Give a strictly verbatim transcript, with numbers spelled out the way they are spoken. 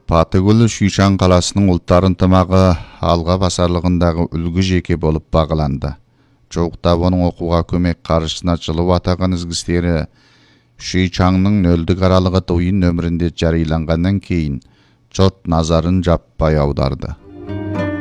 Батыгүл Шүйшан қаласының ұлттар ынтымағы алға басарлығындағы үлгі жеке болып бағыланды. Жоқтап оның оқуға көмек қаржысына жылы атаған ізгістері Шүйшанның нөлдік аралығы тойын нөмірінде жарияланғаннан кейін жұрт назарын жаппай аударды.